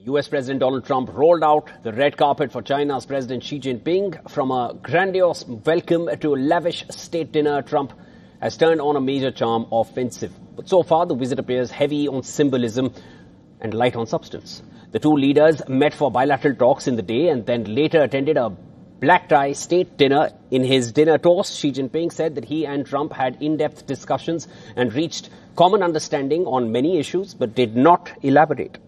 US President Donald Trump rolled out the red carpet for China's President Xi Jinping. From a grandiose welcome to a lavish state dinner, Trump has turned on a major charm offensive. But so far, the visit appears heavy on symbolism and light on substance. The two leaders met for bilateral talks in the day and then later attended a black tie state dinner. In his dinner toast, Xi Jinping said that he and Trump had in-depth discussions and reached common understanding on many issues, but did not elaborate.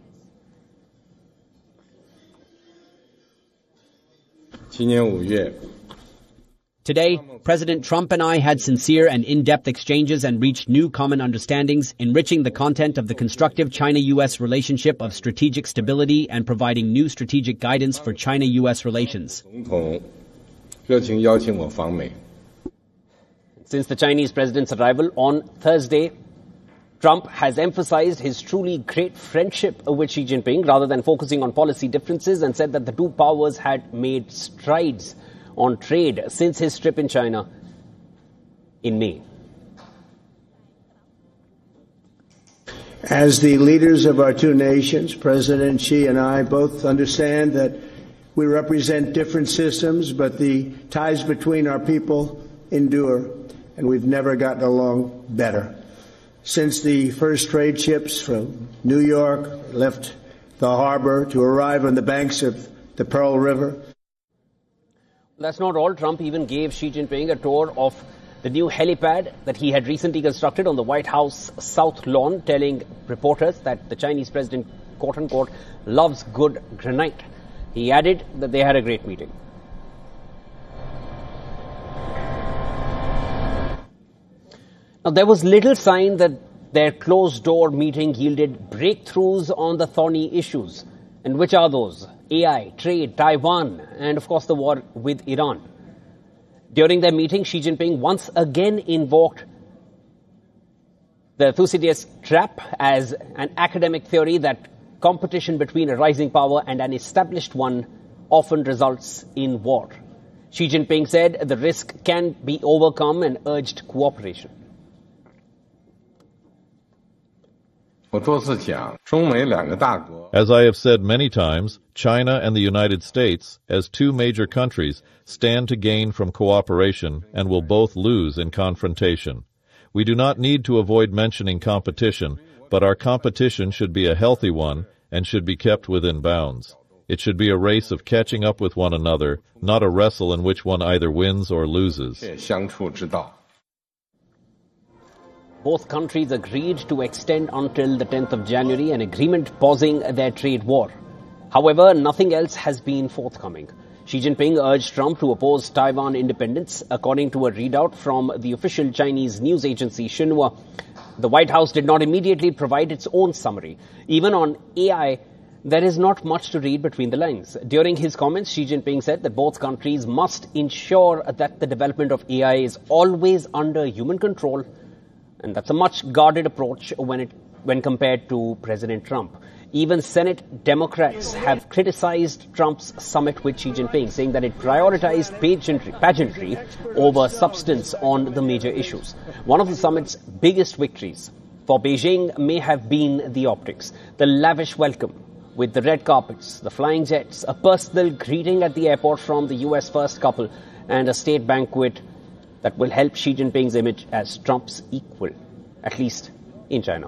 Today, President Trump and I had sincere and in-depth exchanges and reached new common understandings, enriching the content of the constructive China-U.S. relationship of strategic stability and providing new strategic guidance for China-U.S. relations. Since the Chinese president's arrival on Thursday, Trump has emphasized his truly great friendship with Xi Jinping rather than focusing on policy differences, and said that the two powers had made strides on trade since his trip in China in May. As the leaders of our two nations, President Xi and I both understand that we represent different systems, but the ties between our people endure, and we've never gotten along better. Since the first trade ships from New York left the harbor to arrive on the banks of the Pearl River. That's not all. Trump even gave Xi Jinping a tour of the new helipad that he had recently constructed on the White House South Lawn, telling reporters that the Chinese president, quote-unquote, loves good granite. He added that they had a great meeting. Now, there was little sign that their closed-door meeting yielded breakthroughs on the thorny issues. And which are those? AI, trade, Taiwan, and of course the war with Iran. During their meeting, Xi Jinping once again invoked the Thucydides trap as an academic theory that competition between a rising power and an established one often results in war. Xi Jinping said the risk can be overcome and urged cooperation. As I have said many times, China and the United States, as two major countries, stand to gain from cooperation and will both lose in confrontation. We do not need to avoid mentioning competition, but our competition should be a healthy one and should be kept within bounds. It should be a race of catching up with one another, not a wrestle in which one either wins or loses. Both countries agreed to extend until the 10th of January an agreement pausing their trade war. However, nothing else has been forthcoming. Xi Jinping urged Trump to oppose Taiwan independence. According to a readout from the official Chinese news agency Xinhua, the White House did not immediately provide its own summary. Even on AI, there is not much to read between the lines. During his comments, Xi Jinping said that both countries must ensure that the development of AI is always under human control. And that's a much guarded approach when compared to President Trump. Even Senate Democrats have criticized Trump's summit with Xi Jinping, saying that it prioritized pageantry over substance on the major issues. One of the summit's biggest victories for Beijing may have been the optics. The lavish welcome with the red carpets, the flying jets, a personal greeting at the airport from the US first couple, and a state banquet that will help Xi Jinping's image as Trump's equal, at least in China.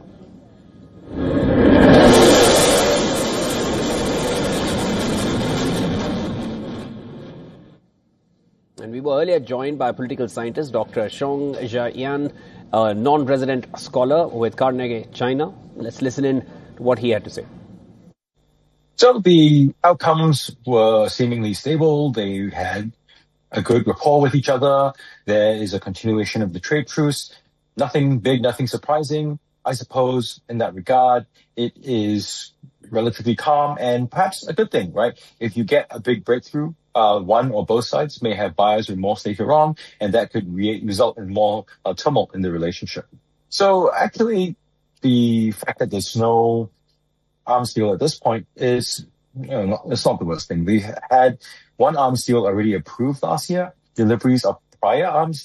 And we were earlier joined by political scientist Dr. Xiong Zhayan, a non-resident scholar with Carnegie, China. Let's listen in to what he had to say. So the outcomes were seemingly stable. They had a good rapport with each other. There is a continuation of the trade truce. Nothing big, nothing surprising. I suppose in that regard, it is relatively calm and perhaps a good thing, right? If you get a big breakthrough, one or both sides may have buyer's remorse later on, and that could result in more tumult in the relationship. So actually, the fact that there's no arms deal at this point is, it's not the worst thing. We had one arms deal already approved last year. Deliveries of prior arms